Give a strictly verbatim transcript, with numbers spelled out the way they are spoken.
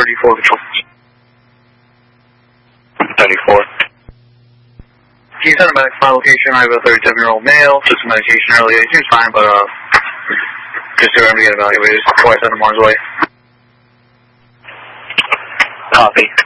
thirty-four control. thirty-four. Can you send him back to my location? I have a thirty-seven-year-old male, took some medication earlier. He seems fine, but uh, just here I'm to get evaluated before I send him on his way. Copy.